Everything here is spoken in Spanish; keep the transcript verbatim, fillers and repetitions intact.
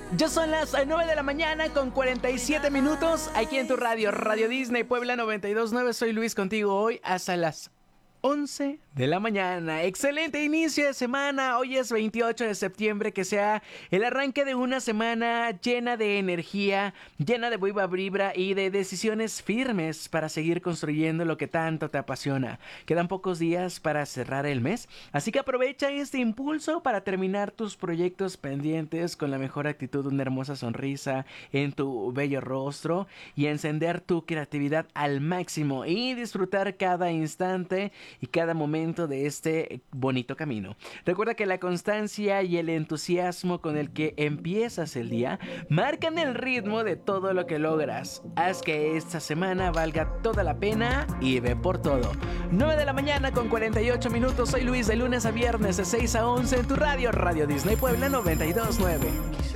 Ya son las nueve de la mañana con cuarenta y siete minutos aquí en tu radio, Radio Disney Puebla noventa y dos punto nueve. Soy Luis contigo hoy hasta las once de la mañana. Excelente inicio de semana. Hoy es veintiocho de septiembre. Que sea el arranque de una semana llena de energía, llena de buena vibra y de decisiones firmes para seguir construyendo lo que tanto te apasiona. Quedan pocos días para cerrar el mes, así que aprovecha este impulso para terminar tus proyectos pendientes con la mejor actitud, una hermosa sonrisa en tu bello rostro y encender tu creatividad al máximo y disfrutar cada instante y cada momento de este bonito camino. Recuerda que la constancia y el entusiasmo con el que empiezas el día marcan el ritmo de todo lo que logras. Haz que esta semana valga toda la pena y ve por todo. nueve de la mañana con cuarenta y ocho minutos. Soy Luis, de lunes a viernes de seis a once en tu radio, Radio Disney Puebla noventa y dos punto nueve.